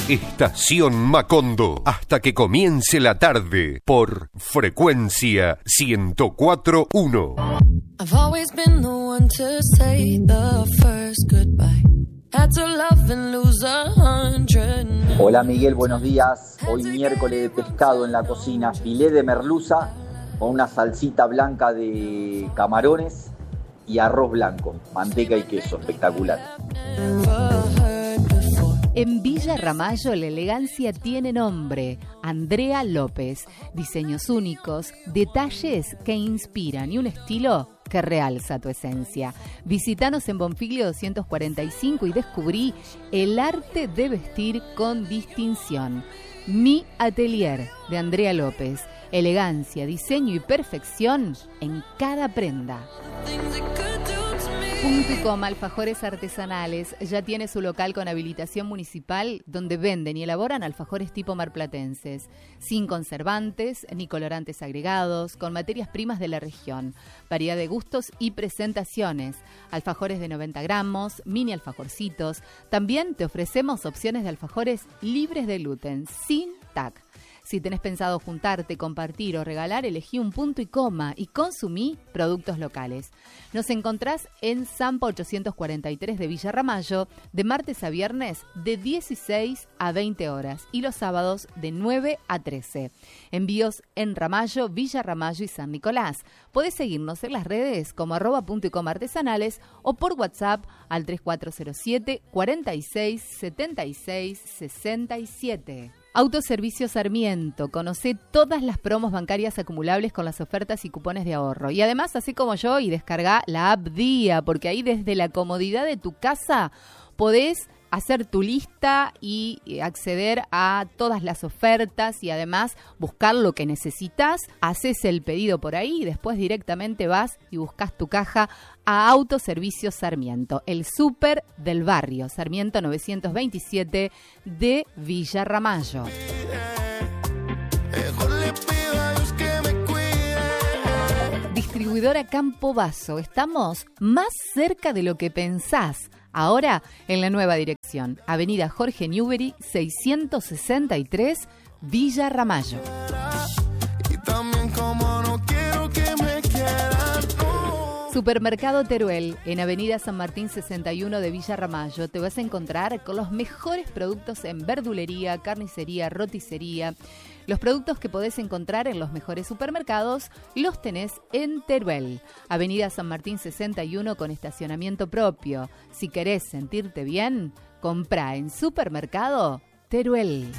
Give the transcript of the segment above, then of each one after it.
Estación Macondo, hasta que comience la tarde, por Frecuencia 104.1. I've always been the one to say the first goodbye. Had to love and lose 100. Hola Miguel, buenos días. Hoy miércoles de pescado en la cocina, filé de merluza con una salsita blanca de camarones y arroz blanco, manteca y queso, espectacular. En Villa Ramallo la elegancia tiene nombre, Andrea López. Diseños únicos, detalles que inspiran y un estilo que realza tu esencia. Visítanos en Bonfiglio 245 y descubrí el arte de vestir con distinción. Mi Atelier de Andrea López. Elegancia, diseño y perfección en cada prenda. Punto y Coma Alfajores Artesanales ya tiene su local con habilitación municipal donde venden y elaboran alfajores tipo marplatenses, sin conservantes ni colorantes agregados, con materias primas de la región, variedad de gustos y presentaciones, alfajores de 90 gramos, mini alfajorcitos. También te ofrecemos opciones de alfajores libres de gluten, sin TAC. Si tenés pensado juntarte, compartir o regalar, elegí un Punto y Coma y consumí productos locales. Nos encontrás en Zampa 843 de Villa Ramallo, de martes a viernes de 16 a 20 horas y los sábados de 9 a 13. Envíos en Ramallo, Villa Ramallo y San Nicolás. Podés seguirnos en las redes como @Punto y Coma Artesanales o por WhatsApp al 3407 46 76 67. Autoservicio Sarmiento. Conocé todas las promos bancarias acumulables con las ofertas y cupones de ahorro. Y además, así como yo, y descarga la app Día, porque ahí desde la comodidad de tu casa podés hacer tu lista y acceder a todas las ofertas y además buscar lo que necesitas. Haces el pedido por ahí y después directamente vas y buscas tu caja a Autoservicio Sarmiento, el súper del barrio, Sarmiento 927 de Villa Ramallo. Distribuidora Campo Basso, estamos más cerca de lo que pensás. Ahora en la nueva dirección, Avenida Jorge Newbery 663, Villa Ramallo. Supermercado Teruel, en Avenida San Martín 61 de Villa Ramallo, te vas a encontrar con los mejores productos en verdulería, carnicería, roticería. Los productos que podés encontrar en los mejores supermercados los tenés en Teruel. Avenida San Martín 61 con estacionamiento propio. Si querés sentirte bien, comprá en Supermercado Teruel.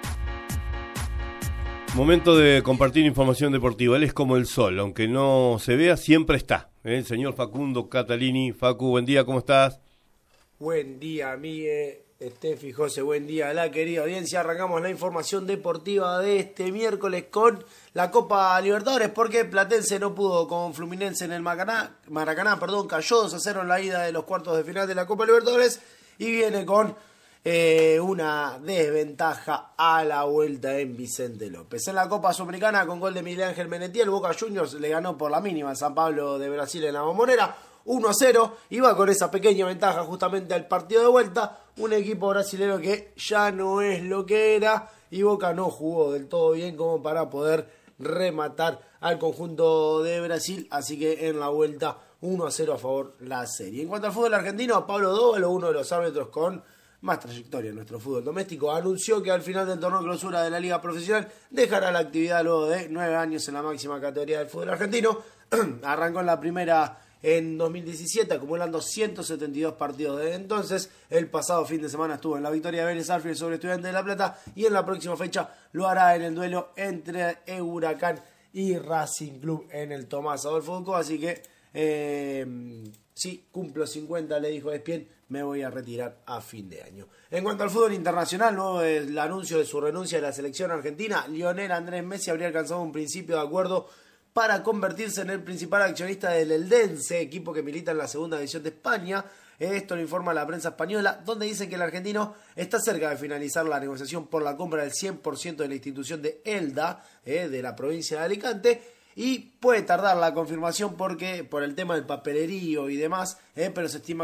Momento de compartir información deportiva. Él es como el sol, aunque no se vea, siempre está. El señor Facundo Catalini. Facu, buen día, ¿cómo estás? Buen día, Miguel, Estefi, José, buen día a la querida audiencia. Arrancamos la información deportiva de este miércoles con la Copa Libertadores, porque Platense no pudo con Fluminense en el Maracaná, cayó 2-0 en la ida de los cuartos de final de la Copa Libertadores y viene con una desventaja a la vuelta en Vicente López. En la Copa Sudamericana, con gol de Miguel Ángel Menetiel, Boca Juniors le ganó por la mínima al San Pablo de Brasil en la Bombonera 1-0, iba con esa pequeña ventaja justamente al partido de vuelta. Un equipo brasileño que ya no es lo que era y Boca no jugó del todo bien como para poder rematar al conjunto de Brasil, así que en la vuelta 1-0 a favor la serie. En cuanto al fútbol argentino, Pablo Dóvalo, uno de los árbitros con más trayectoria en nuestro fútbol doméstico, anunció que al final del torneo clausura de la Liga Profesional dejará la actividad luego de 9 años en la máxima categoría del fútbol argentino. Arrancó en la primera en 2017, acumulando 172 partidos desde entonces. El pasado fin de semana estuvo en la victoria de Vélez Sarsfield sobre Estudiantes de La Plata y en la próxima fecha lo hará en el duelo entre Huracán y Racing Club en el Tomás Adolfo Ducó. Así que sí, cumplo 50, le dijo Despien, me voy a retirar a fin de año. En cuanto al fútbol internacional, luego del anuncio de su renuncia de la selección argentina, Lionel Andrés Messi habría alcanzado un principio de acuerdo para convertirse en el principal accionista del Eldense, equipo que milita en la segunda división de España. Esto lo informa la prensa española, donde dicen que el argentino está cerca de finalizar la negociación por la compra del 100% de la institución de Elda, de la provincia de Alicante, y puede tardar la confirmación porque por el tema del papelerío y demás, pero se estima que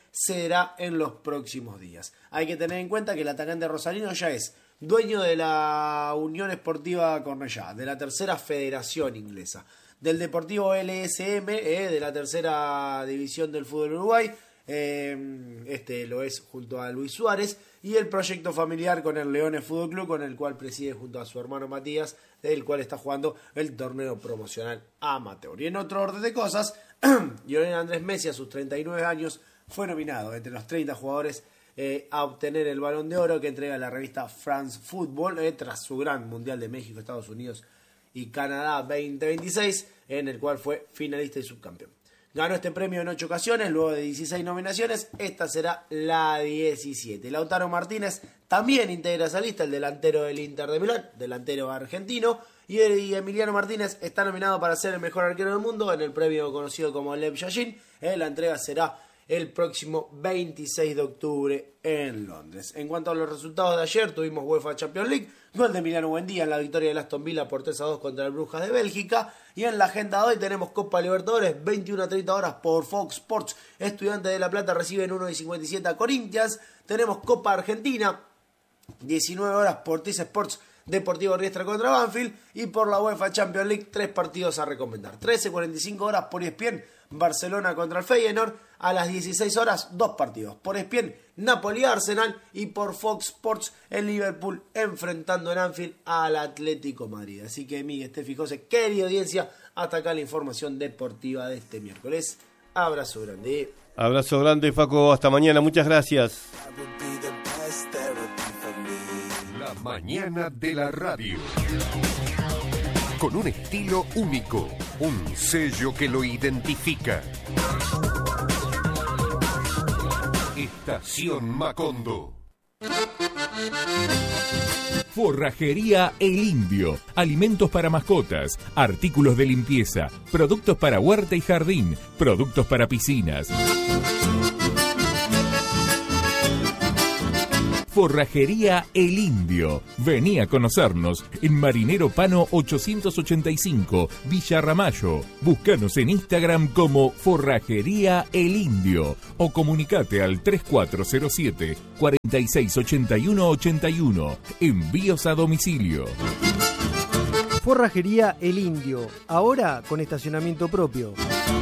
será en los próximos días. Hay que tener en cuenta que el atacante rosarino ya es dueño de la Unión Esportiva Cornellá, de la tercera federación inglesa, del Deportivo LSM, de la tercera división del fútbol Uruguay, lo es junto a Luis Suárez, y el proyecto familiar con el Leones Fútbol Club, con el cual preside junto a su hermano Matías, del cual está jugando el torneo promocional amateur. Y en otro orden de cosas, Lionel Andrés Messi, a sus 39 años, fue nominado entre los 30 jugadores a obtener el Balón de Oro que entrega la revista France Football, tras su gran Mundial de México, Estados Unidos y Canadá 2026, en el cual fue finalista y subcampeón. Ganó este premio en 8 ocasiones, luego de 16 nominaciones. Esta será la 17. Lautaro Martínez también integra esa lista, el delantero del Inter de Milán, delantero argentino. Y Emiliano Martínez está nominado para ser el mejor arquero del mundo en el premio conocido como Lev Yashin. La entrega será el próximo 26 de octubre en Londres. En cuanto a los resultados de ayer, tuvimos UEFA Champions League, gol de Emiliano Buendía en la victoria del Aston Villa por 3-2 contra el Brujas de Bélgica. Y en la agenda de hoy tenemos Copa Libertadores, 21:30 horas por Fox Sports. Estudiantes de La Plata reciben 1:57 a Corinthians. Tenemos Copa Argentina, 19 horas por TIS Sports, Deportivo Riestra contra Banfield. Y por la UEFA Champions League, 3 partidos a recomendar. 13:45 horas por ESPN, Barcelona contra el Feyenoord. A las 16 horas, 2 partidos. Por ESPN, Napoli-Arsenal. Y por Fox Sports, el Liverpool enfrentando en Anfield al Atlético Madrid. Así que, Miguel, Steffi, José, querida audiencia, hasta acá la información deportiva de este miércoles. Abrazo grande. Abrazo grande, Facu. Hasta mañana. Muchas gracias. La mañana de la radio. Con un estilo único, un sello que lo identifica. Estación Macondo. Forrajería El Indio. Alimentos para mascotas, artículos de limpieza, productos para huerta y jardín, productos para piscinas. Forrajería El Indio. Vení a conocernos en Marinero Pano 885, Villa Ramallo. Búscanos en Instagram como Forrajería El Indio o comunicate al 3407 468181. Envíos a domicilio. Forrajería El Indio, ahora con estacionamiento propio.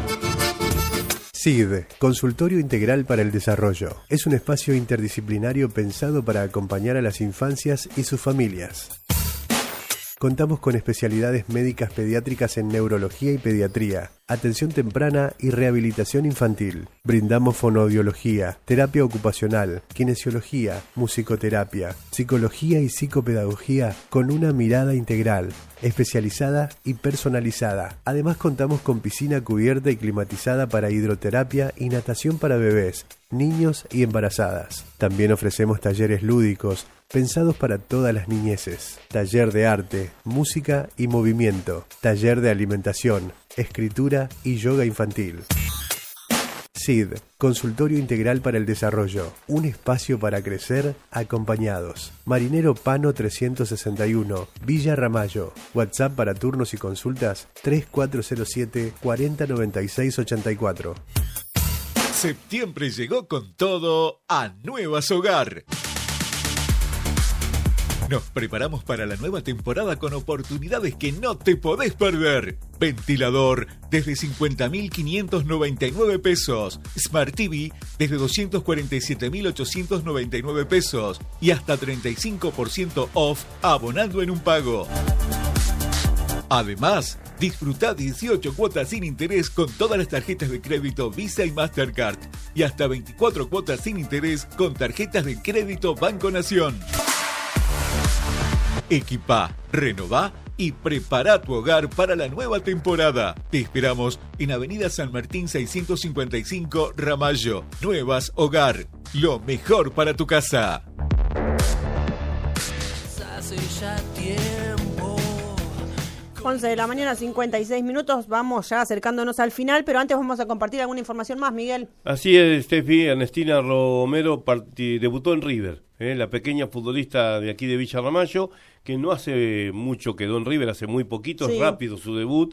CID, Consultorio Integral para el Desarrollo. Es un espacio interdisciplinario pensado para acompañar a las infancias y sus familias. Contamos con especialidades médicas pediátricas en neurología y pediatría, atención temprana y rehabilitación infantil. Brindamos fonoaudiología, terapia ocupacional, kinesiología, musicoterapia, psicología y psicopedagogía con una mirada integral, especializada y personalizada. Además contamos con piscina cubierta y climatizada para hidroterapia y natación para bebés, niños y embarazadas. También ofrecemos talleres lúdicos pensados para todas las niñeces. Taller de arte, música y movimiento. Taller de alimentación, escritura y yoga infantil. CID, Consultorio Integral para el Desarrollo. Un espacio para crecer acompañados. Marinero Pano 361, Villa Ramallo. WhatsApp para turnos y consultas 3407 4096 84. Septiembre llegó con todo a Nuevas Hogar. Nos preparamos para la nueva temporada con oportunidades que no te podés perder. Ventilador desde 50.599 pesos. Smart TV desde 247.899 pesos. Y hasta 35% off abonando en un pago. Además, disfruta 18 cuotas sin interés con todas las tarjetas de crédito Visa y Mastercard. Y hasta 24 cuotas sin interés con tarjetas de crédito Banco Nación. Equipá, renová y prepara tu hogar para la nueva temporada. Te esperamos en Avenida San Martín 655, Ramallo. Nuevas Hogar, lo mejor para tu casa. Hace ya tiempo. 11 de la mañana, 56 minutos. Vamos ya acercándonos al final, pero antes vamos a compartir alguna información más, Miguel. Así es, Steffi. Ernestina Romero debutó en River. La pequeña futbolista de aquí de Villa Ramallo, que no hace mucho quedó en River, hace muy poquito, sí. Es rápido su debut,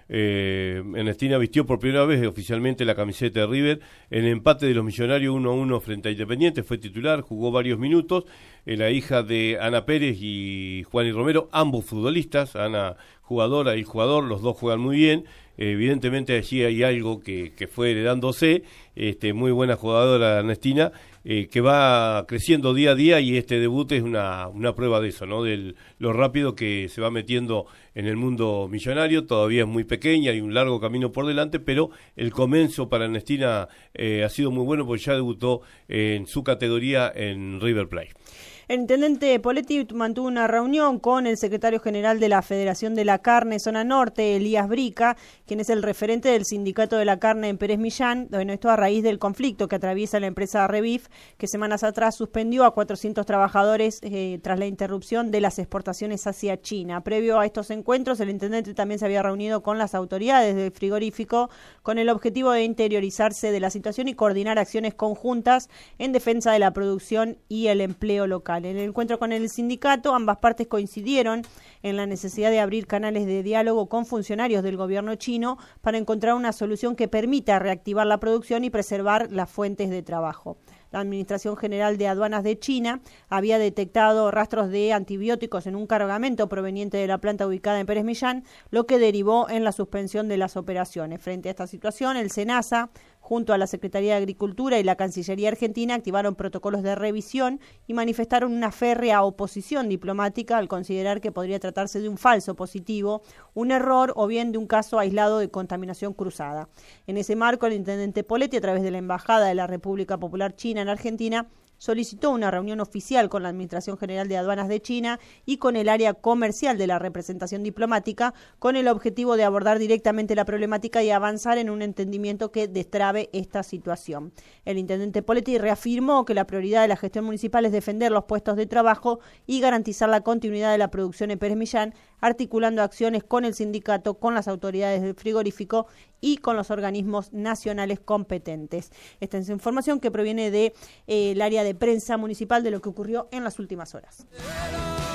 Ernestina vistió por primera vez oficialmente la camiseta de River. En el empate de los Millonarios 1-1 frente a Independiente fue titular, jugó varios minutos. La hija de Ana Pérez y Juan y Romero, ambos futbolistas, Ana jugadora y el jugador, los dos juegan muy bien. Evidentemente allí hay algo que fue heredándose, muy buena jugadora Ernestina, que va creciendo día a día, y este debut es una prueba de eso, ¿no? De lo rápido que se va metiendo en el mundo millonario. Todavía es muy pequeña, hay un largo camino por delante, pero el comienzo para Ernestina ha sido muy bueno, porque ya debutó en su categoría en River Plate. El intendente Poletti mantuvo una reunión con el secretario general de la Federación de la Carne Zona Norte, Elías Brica, quien es el referente del Sindicato de la Carne en Pérez Millán. Bueno, esto a raíz del conflicto que atraviesa la empresa Revif, que semanas atrás suspendió a 400 trabajadores tras la interrupción de las exportaciones hacia China. Previo a estos encuentros, el intendente también se había reunido con las autoridades del frigorífico con el objetivo de interiorizarse de la situación y coordinar acciones conjuntas en defensa de la producción y el empleo local. En el encuentro con el sindicato, ambas partes coincidieron en la necesidad de abrir canales de diálogo con funcionarios del gobierno chino para encontrar una solución que permita reactivar la producción y preservar las fuentes de trabajo. La Administración General de Aduanas de China había detectado rastros de antibióticos en un cargamento proveniente de la planta ubicada en Pérez Millán, lo que derivó en la suspensión de las operaciones. Frente a esta situación, el SENASA, junto a la Secretaría de Agricultura y la Cancillería Argentina, activaron protocolos de revisión y manifestaron una férrea oposición diplomática al considerar que podría tratarse de un falso positivo, un error o bien de un caso aislado de contaminación cruzada. En ese marco, el intendente Poletti, a través de la Embajada de la República Popular China en Argentina, solicitó una reunión oficial con la Administración General de Aduanas de China y con el área comercial de la representación diplomática, con el objetivo de abordar directamente la problemática y avanzar en un entendimiento que destrabe esta situación. El intendente Poletti reafirmó que la prioridad de la gestión municipal es defender los puestos de trabajo y garantizar la continuidad de la producción en Pérez Millán, articulando acciones con el sindicato, con las autoridades del frigorífico y con los organismos nacionales competentes. Esta es información que proviene de el área de prensa municipal de lo que ocurrió en las últimas horas.